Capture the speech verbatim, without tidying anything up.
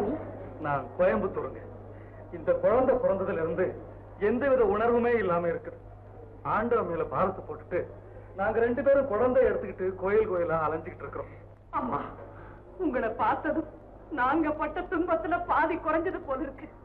நீ? நான் கோயம்புத்தூருங்க. இந்த குழந்தை பிறந்ததுல இருந்து எந்தவித உணர்வுமே இல்லாம இருக்குது. ஆண்டவன் மேல பாரத்தை போட்டுட்டு நாங்க ரெண்டு பேரும் குழந்தை எடுத்துக்கிட்டு கோயில் கோயிலா அலைஞ்சுக்கிட்டு இருக்கிறோம். அம்மா, உங்களை பார்த்ததும் நாங்க பட்ட துன்பத்துல பாதி குறைஞ்சது போல இருக்கு.